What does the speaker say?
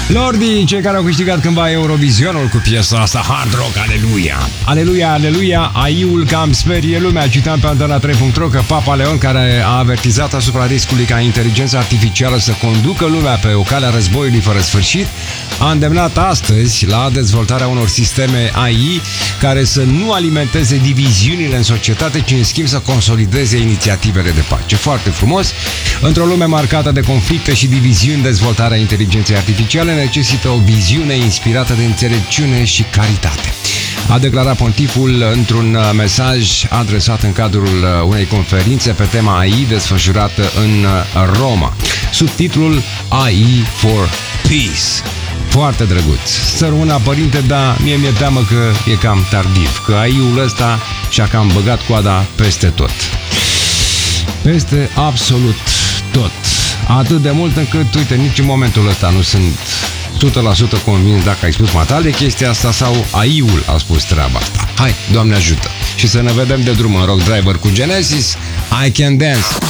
Lordi, cei care au câștigat cândva Eurovizionul cu piesa asta, Hard Rock, aleluia. Aleluia, aleluia, AI-ul cam sperie lumea. Citam pe Antena3.ro că Papa Leon, care a avertizat asupra riscului ca inteligența artificială să conducă lumea pe o cale a războiului fără sfârșit, a îndemnat astăzi la dezvoltarea unor sisteme AI care să nu alimenteze diviziunile în societate, ci în schimb să consolideze inițiativele de pace. Foarte frumos. Într-o lume marcată de conflicte și diviziuni, dezvoltarea inteligenței artificiale necesită o viziune inspirată de înțelepciune și caritate, a declarat pontiful într-un mesaj adresat în cadrul unei conferințe pe tema AI desfășurată în Roma, sub titlul AI for Peace. Foarte drăguț. Să rămână, părinte, dar mie mi-e teamă că e cam tardiv, că AI-ul ăsta și-a cam băgat coada peste tot. Peste absolut tot. Atât de mult încât, uite, nici în momentul ăsta nu sunt 100% convins dacă ai spus matale chestia asta sau AI-ul a spus treaba asta. Hai, Doamne ajută! Și să ne vedem de drum în Rock Driver cu Genesis, I Can Dance.